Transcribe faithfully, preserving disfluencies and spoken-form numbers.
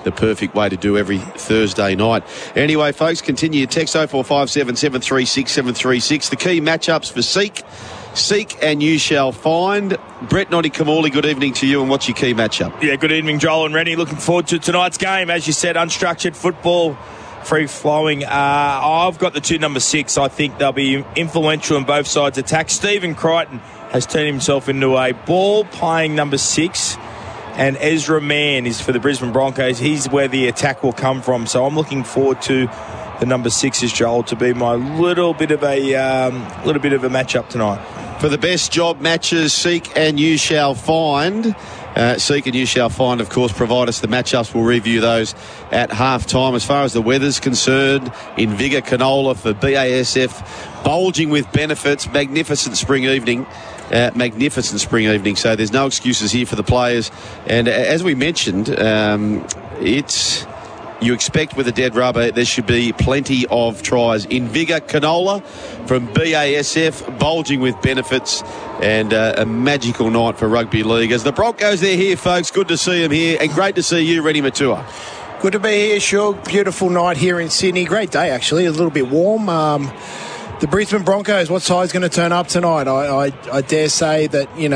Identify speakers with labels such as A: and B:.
A: the perfect way to do every Thursday night. Anyway, folks, continue your text oh four five seven, seven three six, seven three six. The key matchups for Seek. Seek and you shall find. Brett Noddy Kamali, good evening to you, and what's your key matchup?
B: Yeah, good evening, Joel and Rennie. Looking forward to tonight's game. As you said, unstructured football, free-flowing. Uh, I've got the two number six. I think they'll be influential in both sides' attack. Stephen Crichton has turned himself into a ball-playing number six, and Ezra Mann is for the Brisbane Broncos. He's where the attack will come from. So I'm looking forward to the number sixes, Joel, to be my little bit of a um, little bit of a matchup tonight.
A: For the best job matches, Seek and you shall find. Uh, Seek and you shall find, of course, provide us the matchups. We'll review those at half-time. As far as the weather's concerned, in Vigor Canola for B A S F, bulging with benefits, magnificent spring evening. Uh, magnificent spring evening, so there's no excuses here for the players. And uh, as we mentioned, um, it's... You expect with a dead rubber there should be plenty of tries. In Vigor Canola from B A S F, bulging with benefits, and uh, a magical night for rugby league. As the Broncos, they're here, folks. Good to see them here, and great to see you, Rennie Matua.
C: Good to be here, Shug. Beautiful night here in Sydney. Great day, actually. A little bit warm. Um, the Brisbane Broncos, what side's going to turn up tonight? I, I, I dare say that, you know,